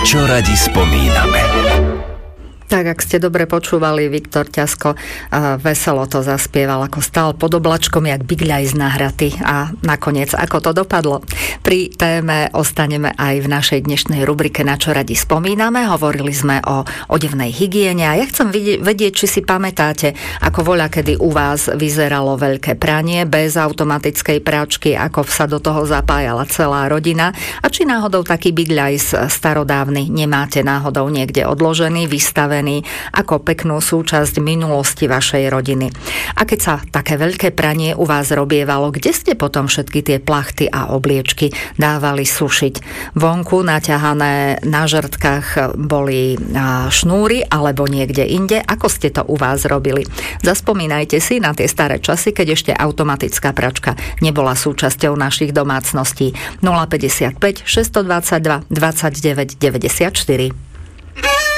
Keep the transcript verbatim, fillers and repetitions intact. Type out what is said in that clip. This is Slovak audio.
Čo radi spomíname. Tak, ak ste dobre počúvali, Viktor Ťasko veselo to zaspieval, ako stál pod oblačkom jak bigľaj z nahraty a nakoniec, ako to dopadlo. Pri téme ostaneme aj v našej dnešnej rubrike Na čo radi spomíname. Hovorili sme o odevnej hygiene a ja chcem vedieť, či si pamätáte, ako voľa kedy u vás vyzeralo veľké pranie bez automatickej práčky, ako sa do toho zapájala celá rodina a či náhodou taký bigľaj starodávny nemáte náhodou niekde odložený, vystavený ako peknú súčasť minulosti vašej rodiny. A keď sa také veľké pranie u vás robievalo, kde ste potom všetky tie plachty a obliečky dávali sušiť? Vonku naťahané na žrtkách boli šnúry alebo niekde inde? Ako ste to u vás robili? Zaspomínajte si na tie staré časy, keď ešte automatická pračka nebola súčasťou našich domácností. nula päťdesiatpäť, šesťstodvadsaťdva, dvadsaťdeväť, deväťdesiatštyri.